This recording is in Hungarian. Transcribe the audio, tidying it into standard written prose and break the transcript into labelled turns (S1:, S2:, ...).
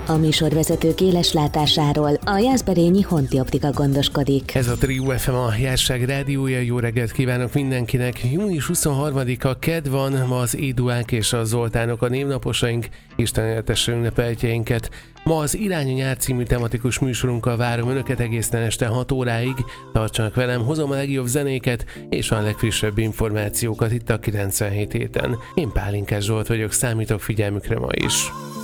S1: A műsorvezetők éles látásáról a Jászberényi Honti Optika gondoskodik.
S2: Ez a Trio FM, a Jásság rádiója. Jó reggelt kívánok mindenkinek! Június 23-a kedd van, ma az Éduák és a Zoltánok a névnaposaink, Isten éltesse ünnepeltjeinket. Ma az Irány a nyár című tematikus műsorunkkal várom önöket egészen este 6 óráig. Tartsanak velem, hozom a legjobb zenéket és a legfrissebb információkat itt a 97 héten. Én Pálinkás Zsolt vagyok, számítok figyelmükre ma is.